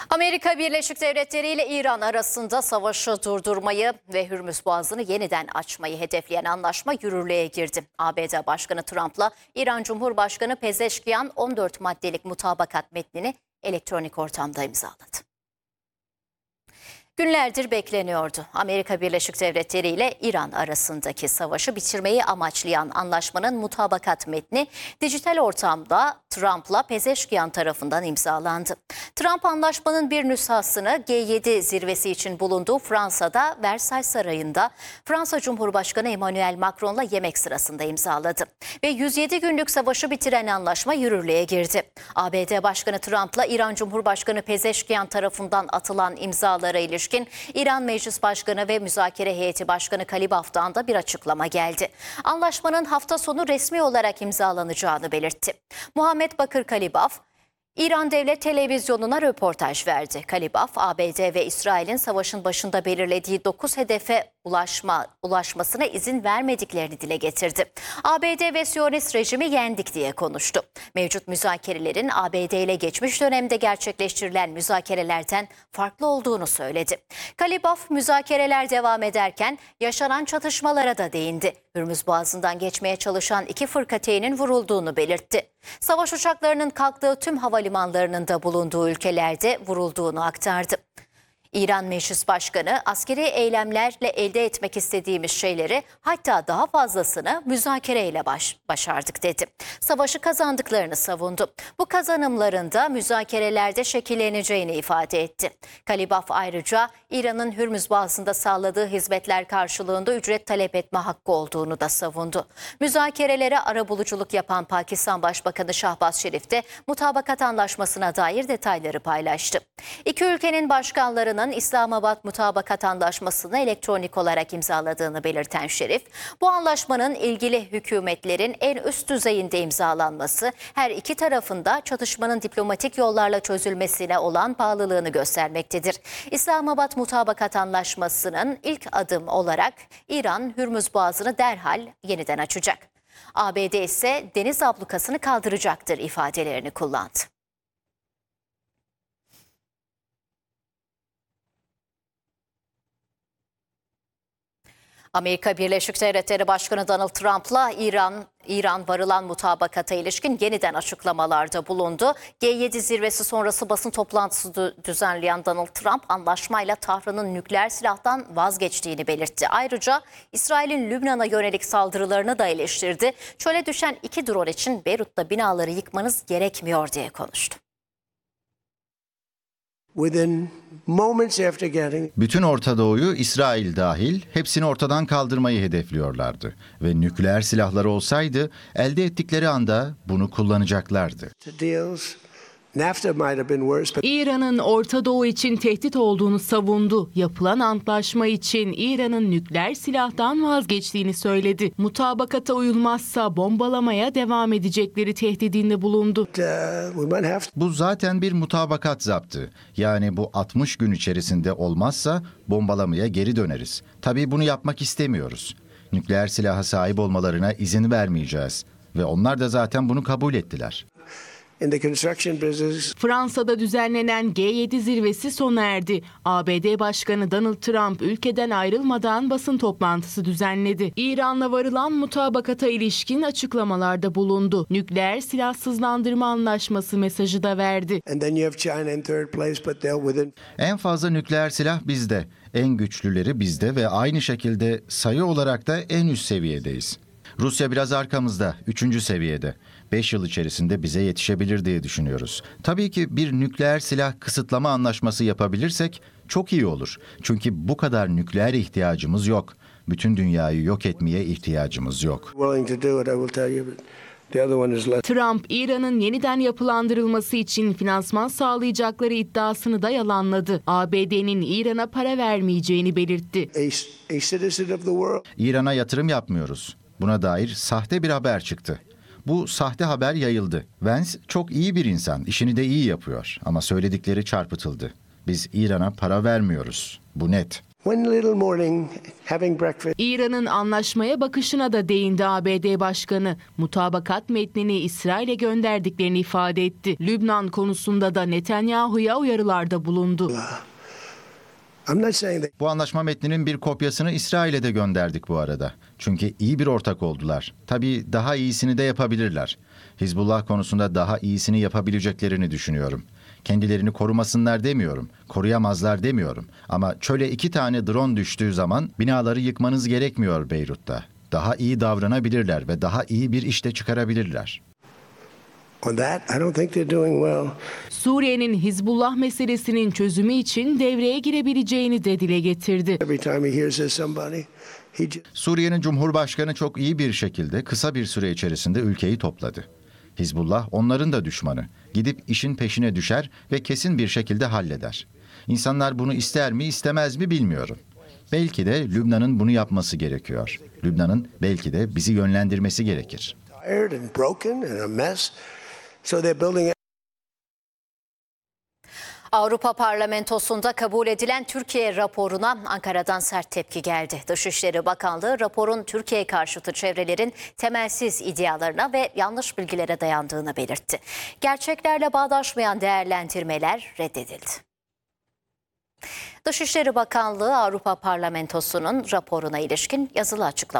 Amerika Birleşik Devletleri ile İran arasında savaşı durdurmayı ve Hürmüz Boğazı'nı yeniden açmayı hedefleyen anlaşma yürürlüğe girdi. ABD Başkanı Trump'la İran Cumhurbaşkanı Pezeşkiyan 14 maddelik mutabakat metnini elektronik ortamda imzaladı. Günlerdir bekleniyordu. Amerika Birleşik Devletleri ile İran arasındaki savaşı bitirmeyi amaçlayan anlaşmanın mutabakat metni dijital ortamda Trump'la Pezeşkiyan tarafından imzalandı. Trump anlaşmanın bir nüshasını G7 zirvesi için bulunduğu Fransa'da Versailles Sarayı'nda Fransa Cumhurbaşkanı Emmanuel Macron'la yemek sırasında imzaladı. Ve 107 günlük savaşı bitiren anlaşma yürürlüğe girdi. ABD Başkanı Trump'la İran Cumhurbaşkanı Pezeşkiyan tarafından atılan imzalara ilişkin İran Meclis Başkanı ve Müzakere Heyeti Başkanı Kalibaf'tan da bir açıklama geldi. Anlaşmanın hafta sonu resmi olarak imzalanacağını belirtti. Muhammed Bakır Kalibaf, İran Devlet Televizyonu'na röportaj verdi. Kalibaf, ABD ve İsrail'in savaşın başında belirlediği 9 hedefe ulaşmasına izin vermediklerini dile getirdi. ABD ve Siyonist rejimi yendik diye konuştu. Mevcut müzakerelerin ABD ile geçmiş dönemde gerçekleştirilen müzakerelerden farklı olduğunu söyledi. Kalibaf, müzakereler devam ederken yaşanan çatışmalara da değindi. Hürmüz Boğazı'ndan geçmeye çalışan iki fırkateyn'in vurulduğunu belirtti. Savaş uçaklarının kalktığı tüm havalimanlarının da bulunduğu ülkelerde vurulduğunu aktardı. İran Meclis Başkanı, askeri eylemlerle elde etmek istediğimiz şeyleri, hatta daha fazlasını müzakereyle başardık dedi. Savaşı kazandıklarını savundu. Bu kazanımların da müzakerelerde şekilleneceğini ifade etti. Kalibaf ayrıca İran'ın Hürmüz Boğazı'nda sağladığı hizmetler karşılığında ücret talep etme hakkı olduğunu da savundu. Müzakerelere arabuluculuk yapan Pakistan Başbakanı Şahbaz Şerif de mutabakat anlaşmasına dair detayları paylaştı. İki ülkenin başkanlarının İslamabad Mutabakat Anlaşması'nı elektronik olarak imzaladığını belirten Şerif, bu anlaşmanın ilgili hükümetlerin en üst düzeyinde imzalanması, her iki tarafında çatışmanın diplomatik yollarla çözülmesine olan bağlılığını göstermektedir. İslamabad Mutabakat Anlaşması'nın ilk adım olarak İran, Hürmüz Boğazı'nı derhal yeniden açacak. ABD ise deniz ablukasını kaldıracaktır ifadelerini kullandı. Amerika Birleşik Devletleri Başkanı Donald Trump'la İran varılan mutabakata ilişkin yeniden açıklamalarda bulundu. G7 zirvesi sonrası basın toplantısı düzenleyen Donald Trump, anlaşmayla Tahran'ın nükleer silahtan vazgeçtiğini belirtti. Ayrıca İsrail'in Lübnan'a yönelik saldırılarını da eleştirdi. Çöle düşen 2 drone için Beyrut'ta binaları yıkmanız gerekmiyor diye konuştu. Bütün Orta Doğu'yu, İsrail dahil, hepsini ortadan kaldırmayı hedefliyorlardı. Ve nükleer silahları olsaydı elde ettikleri anda bunu kullanacaklardı. İran'ın Orta Doğu için tehdit olduğunu savundu. Yapılan antlaşma için İran'ın nükleer silahtan vazgeçtiğini söyledi. Mutabakata uyulmazsa bombalamaya devam edecekleri tehdidinde bulundu. Bu zaten bir mutabakat zaptı. Yani bu 60 gün içerisinde olmazsa bombalamaya geri döneriz. Tabii bunu yapmak istemiyoruz. Nükleer silaha sahip olmalarına izin vermeyeceğiz. Ve onlar da zaten bunu kabul ettiler. Fransa'da düzenlenen G7 zirvesi sona erdi. ABD Başkanı Donald Trump ülkeden ayrılmadan basın toplantısı düzenledi. İran'la varılan mutabakata ilişkin açıklamalarda bulundu. Nükleer silahsızlandırma anlaşması mesajı da verdi. En fazla nükleer silah bizde, en güçlüleri bizde ve aynı şekilde sayı olarak da en üst seviyedeyiz. Rusya biraz arkamızda, 3. seviyede. 5 yıl içerisinde bize yetişebilir diye düşünüyoruz. Tabii ki bir nükleer silah kısıtlama anlaşması yapabilirsek çok iyi olur. Çünkü bu kadar nükleer ihtiyacımız yok. Bütün dünyayı yok etmeye ihtiyacımız yok. Trump, İran'ın yeniden yapılandırılması için finansman sağlayacakları iddiasını da yalanladı. ABD'nin İran'a para vermeyeceğini belirtti. İran'a yatırım yapmıyoruz. Buna dair sahte bir haber çıktı. Bu sahte haber yayıldı. Vance çok iyi bir insan, işini de iyi yapıyor ama söyledikleri çarpıtıldı. Biz İran'a para vermiyoruz. Bu net. one little morning having breakfast. İran'ın anlaşmaya bakışına da değindi ABD Başkanı. Mutabakat metnini İsrail'e gönderdiklerini ifade etti. Lübnan konusunda da Netanyahu'ya uyarılarda bulundu. I'm not saying that Bu anlaşma metninin bir kopyasını İsrail'e de gönderdik bu arada. Çünkü iyi bir ortak oldular. Tabii daha iyisini de yapabilirler. Hizbullah konusunda daha iyisini yapabileceklerini düşünüyorum. Kendilerini korumasınlar demiyorum, koruyamazlar demiyorum. Ama çöle 2 tane drone düştüğü zaman binaları yıkmanız gerekmiyor Beyrut'ta. Daha iyi davranabilirler ve daha iyi bir işte çıkarabilirler. on that, I don't think they're doing well. Suriye'nin Hizbullah meselesinin çözümü için devreye girebileceğini de dile getirdi. Every time he hears of somebody, he just Suriye'nin Cumhurbaşkanı çok iyi bir şekilde kısa bir süre içerisinde ülkeyi topladı. Hizbullah onların da düşmanı. Gidip işin peşine düşer ve kesin bir şekilde halleder. İnsanlar bunu ister mi istemez mi bilmiyorum. Belki de Lübnan'ın bunu yapması gerekiyor. Lübnan'ın belki de bizi yönlendirmesi gerekir. tired and broken and a mess. So they're building Avrupa Parlamentosu'nda kabul edilen Türkiye raporuna Ankara'dan sert tepki geldi. Dışişleri Bakanlığı raporun Türkiye karşıtı çevrelerin temelsiz iddialarına ve yanlış bilgilere dayandığını belirtti. Gerçeklerle bağdaşmayan değerlendirmeler reddedildi. Dışişleri Bakanlığı Avrupa Parlamentosu'nun raporuna ilişkin yazılı açıklama